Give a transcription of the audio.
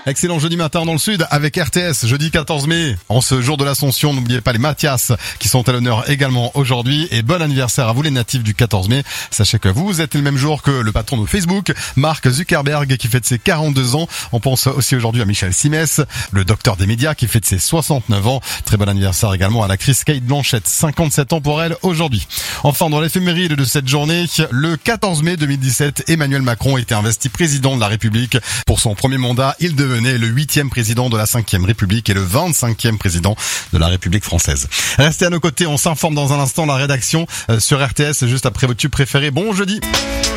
Excellent jeudi matin dans le sud avec RTS, jeudi 14 mai. En ce jour de l'Ascension, n'oubliez pas les Mathias qui sont à l'honneur également aujourd'hui. Et bon anniversaire à vous les natifs du 14 mai. Sachez que vous êtes le même jour que le patron de Facebook, Mark Zuckerberg, qui fête ses 42 ans. On pense aussi aujourd'hui à Michel Simès, le docteur des médias qui fête ses 69 ans. Très bon anniversaire également à l'actrice Cate Blanchett, 57 ans pour elle aujourd'hui. Enfin, dans l'éphéméride de cette journée, le 14 mai 2017, Emmanuel Macron était investi président de la République. Pour son premier mandat, il devenait le 8e président de la 5e République et le 25e président de la République française. Restez à nos côtés, on s'informe dans un instant la rédaction sur RTS juste après vos tubes préférés. Bon jeudi.